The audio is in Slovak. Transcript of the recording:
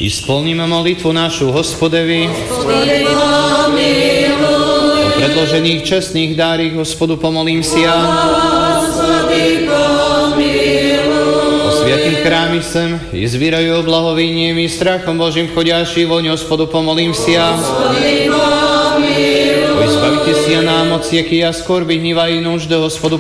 Isplníme molitvu našu Hospodevi. O predložených čestných dárich Hospodu pomolím si ja. O sviatým chrámi sem, i zvírajú oblahoviniem i strachom Božím vchodiaši voň Hospodu pomolím si ja. O izbavite si ja námoc, jaký ja skorby hniva i núžde Hospodu